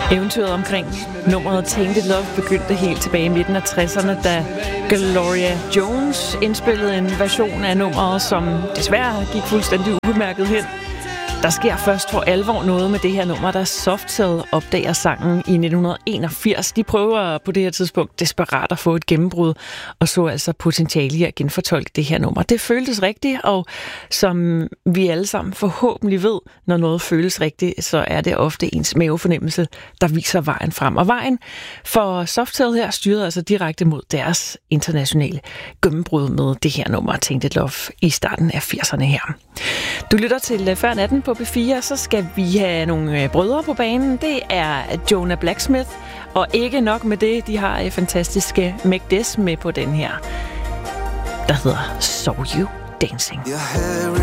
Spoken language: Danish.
Eventyret omkring nummeret Tainted Love begyndte helt tilbage i midten af 60'erne, da Gloria Jones indspillede en version af nummeret, som desværre gik fuldstændig ubemærket hen. Der sker først for alvor noget med det her nummer, da Soft Cell opdager sangen i 1981. De prøver på det her tidspunkt desperat at få et gennembrud, og så altså potentiale i at genfortolke det her nummer. Det føltes rigtigt, og som vi alle sammen forhåbentlig ved, når noget føles rigtigt, så er det ofte ens mavefornemmelse, der viser vejen frem. Og vejen for Soft Cell her styrede altså direkte mod deres internationale gennembrud med det her nummer, Tainted Love, i starten af 80'erne her. Du lytter til Før Natten på B4, så skal vi have nogle brødre på banen. Det er Jonah Blacksmith, og ikke nok med det, de har fantastiske Meg Des med på den her, der hedder Saw You Dancing.